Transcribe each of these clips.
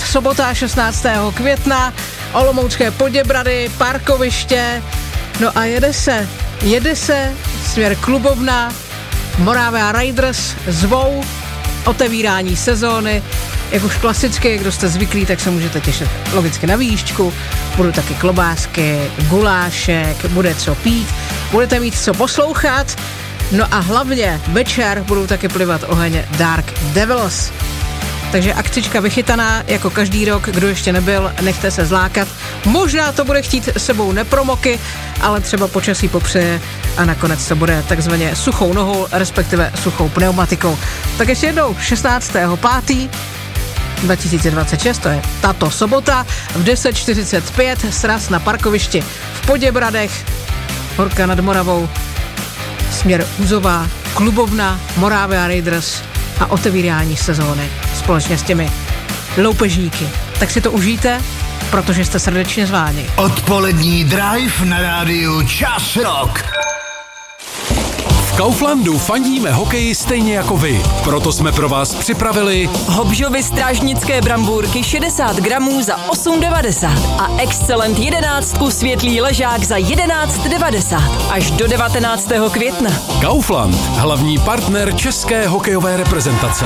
sobota 16. května, olomoucké Poděbrady, parkoviště, no a jede se, směr klubovna, Moravia Riders zvou, otevírání sezóny, jak už klasicky, kdo jste zvyklí, tak se můžete těšit logicky na výjížďku, budou taky klobásky, gulášek, bude co pít, budete mít co poslouchat, no a hlavně večer budou taky plivat oheň Dark Devils. Takže akcička vychytaná, jako každý rok, kdo ještě nebyl, nechte se zlákat. Možná to bude chtít sebou nepromoky, ale třeba počasí popřeje a nakonec to bude takzvaně suchou nohou, respektive suchou pneumatikou. Tak ještě jednou, 16.5. 2026, to je tato sobota, v 10:45 sraz na parkovišti v Poděbradech, Horka nad Moravou, směr Uzová, klubovna, Moravia Raiders a otevírání sezóny společně s těmi loupežníky. Tak si to užijte, protože jste srdečně zváni. Odpolední drive na rádiu Čas Rock. V Kauflandu fandíme hokeji stejně jako vy. Proto jsme pro vás připravili Hobžovy strážnické brambůrky 60 gramů za 8,90 a Excellent 11 světlý ležák za 11,90 až do 19. května. Kaufland, hlavní partner české hokejové reprezentace.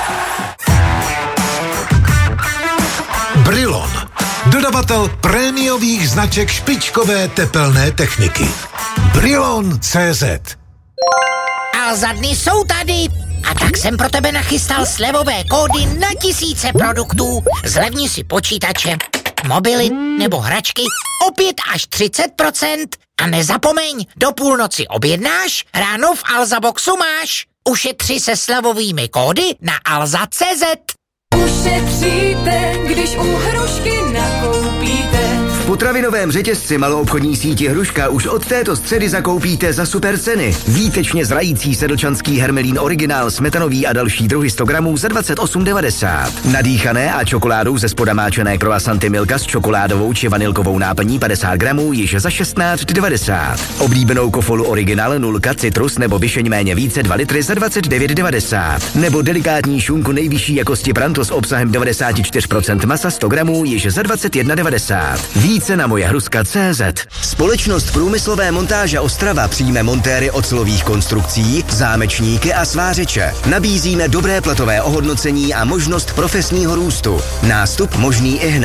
Brilon, dodavatel prémiových značek špičkové tepelné techniky. Brilon.cz. Alza dny jsou tady a tak jsem pro tebe nachystal slevové kódy na tisíce produktů. Zlevni si počítače, mobily nebo hračky o 5 až 30% a nezapomeň, do půlnoci objednáš, ráno v Alza Boxu máš. Ušetři se slevovými kódy na alza.cz. Ušetříte, když u Hrušky nakoupíte. V potravinovém řetězci maloobchodní síti Hruška už od této středy zakoupíte za super ceny. Výtečně zrající sedlčanský hermelín originál smetanový a další druhy 100 gramů za 28,90. Nadýchané a čokoládou ze spoda máčené croissanty Milka s čokoládovou či vanilkovou náplní 50 gramů již za 16,90. Oblíbenou kofolu originál 0 citrus nebo vyšeň méně více 2 litry za 29,90. Nebo delikátní šunku nejvyšší jakosti Pranto s obsahem 94% masa 100 gramů již za 21,90. Více na mojehruska.cz. Společnost Průmyslové montáže Ostrava přijme montéry ocelových konstrukcí, zámečníky a svářeče. Nabízíme dobré platové ohodnocení a možnost profesního růstu. Nástup možný i hned.